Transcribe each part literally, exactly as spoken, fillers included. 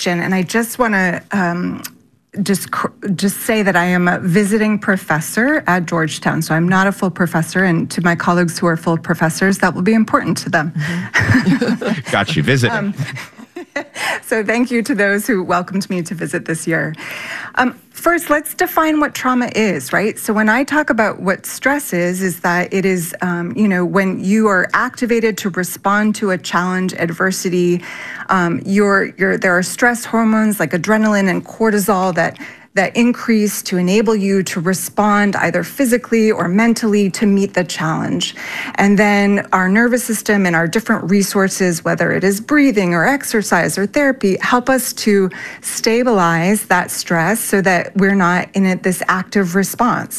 question. And I just want to um, just just say that I am a visiting professor at Georgetown. So I'm not a full professor. And to my colleagues who are full professors, that will be important to them. Mm-hmm. Got you, visiting. Um, So thank you to those who welcomed me to visit this year. Um, first, let's define what trauma is, right? So when I talk about what stress is, is that it is, um, you know, when you are activated to respond to a challenge, adversity, um, you're, you're, there are stress hormones like adrenaline and cortisol that that increase to enable you to respond either physically or mentally to meet the challenge. And then our nervous system and our different resources, whether it is breathing or exercise or therapy, help us to stabilize that stress so that we're not in it, this active response.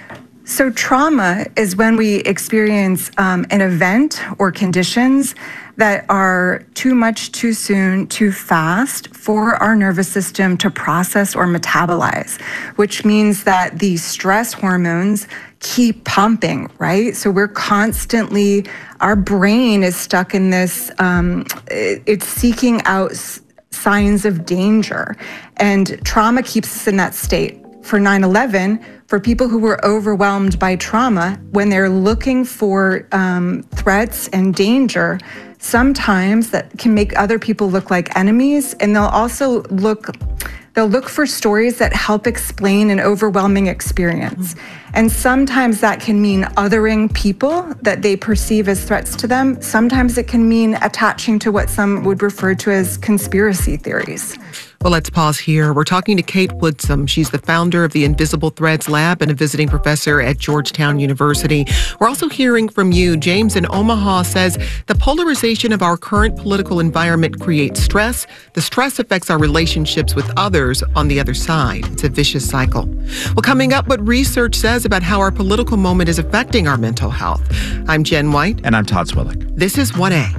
So trauma is when we experience um, an event or conditions that are too much, too soon, too fast for our nervous system to process or metabolize, which means that the stress hormones keep pumping, right? So we're constantly, our brain is stuck in this, um, it's seeking out s- signs of danger. And trauma keeps us in that state. For nine eleven, for people who were overwhelmed by trauma, when they're looking for um, threats and danger, sometimes that can make other people look like enemies, and they'll also look, they'll look for stories that help explain an overwhelming experience. Mm-hmm. And sometimes that can mean othering people that they perceive as threats to them. Sometimes it can mean attaching to what some would refer to as conspiracy theories. Well, let's pause here. We're talking to Kate Woodsum. She's the founder of the Invisible Threads Lab and a visiting professor at Georgetown University. We're also hearing from you. James in Omaha says the polarization of our current political environment creates stress. The stress affects our relationships with others on the other side. It's a vicious cycle. Well, coming up, what research says about how our political moment is affecting our mental health. I'm Jen White. And I'm Todd Zwillich. This is one A.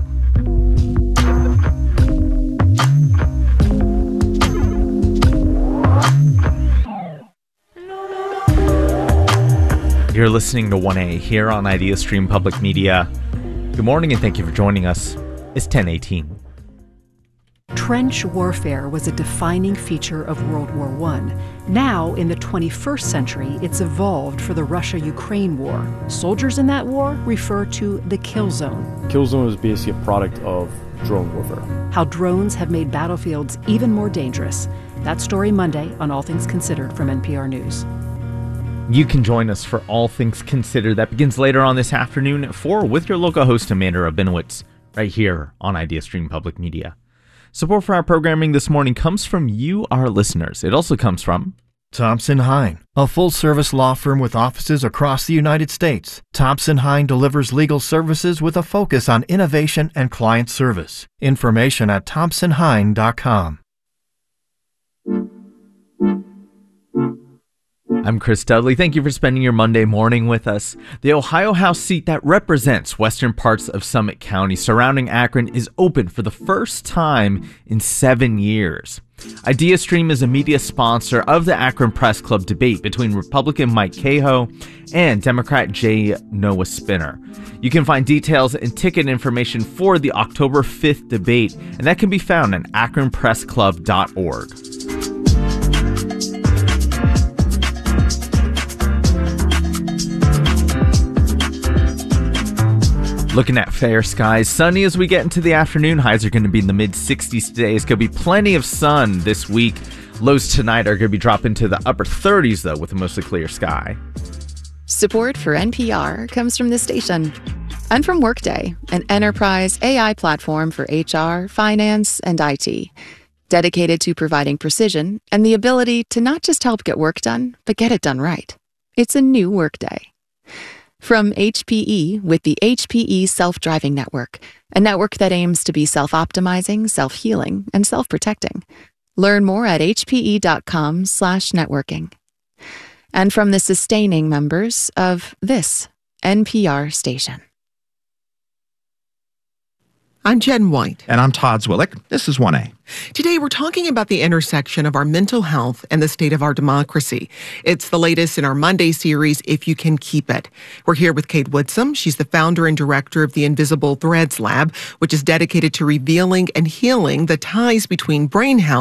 You're listening to one A here on IdeaStream Public Media. Good morning and thank you for joining us. It's ten eighteen. Trench warfare was a defining feature of World War One. Now, in the twenty-first century, it's evolved for the Russia-Ukraine war. Soldiers in that war refer to the kill zone. Kill zone is basically a product of drone warfare. How drones have made battlefields even more dangerous. That story Monday on All Things Considered from N P R News. You can join us for All Things Considered. That begins later on this afternoon at four with your local host, Amanda Rabinowitz, right here on IdeaStream Public Media. Support for our programming this morning comes from you, our listeners. It also comes from Thompson Hine, a full-service law firm with offices across the United States. Thompson Hine delivers legal services with a focus on innovation and client service. Information at thompson hine dot com. I'm Chris Dudley. Thank you for spending your Monday morning with us. The Ohio House seat that represents western parts of Summit County surrounding Akron is open for the first time in seven years. IdeaStream is a media sponsor of the Akron Press Club debate between Republican Mike Cahoe and Democrat Jay Noah Spinner. You can find details and ticket information for the October fifth debate, and that can be found at akron press club dot org. Looking at fair skies, sunny as we get into the afternoon. Highs are going to be in the mid sixties today. It's going to be plenty of sun this week. Lows tonight are going to be dropping to the upper thirties, though, with a mostly clear sky. Support for N P R comes from this station and from Workday, an enterprise A I platform for H R, finance, and I T, dedicated to providing precision and the ability to not just help get work done, but get it done right. It's a new Workday. From H P E with the H P E Self-Driving Network, a network that aims to be self-optimizing, self-healing, and self-protecting. Learn more at h p e dot com slash networking. And from the sustaining members of this N P R station. I'm Jen White. And I'm Todd Zwillich. This is one A. Today, we're talking about the intersection of our mental health and the state of our democracy. It's the latest in our Monday series, If You Can Keep It. We're here with Kate Woodsum. She's the founder and director of the Invisible Threads Lab, which is dedicated to revealing and healing the ties between brain health